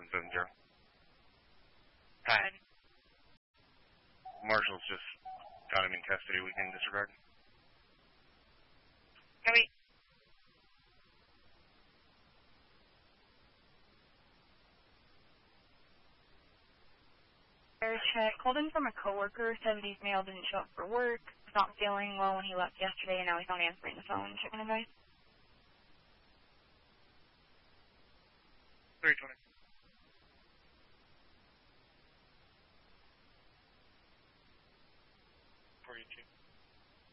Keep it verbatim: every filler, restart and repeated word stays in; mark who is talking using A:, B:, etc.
A: seven zero.
B: Good.
A: Marshall's just got him in custody. We can disregard.
B: Copy. Air check. Called in from a coworker. Said his male didn't show up for work. Was not feeling well when he left yesterday, and now he's not answering the phone. Checking advice.
A: three twenty.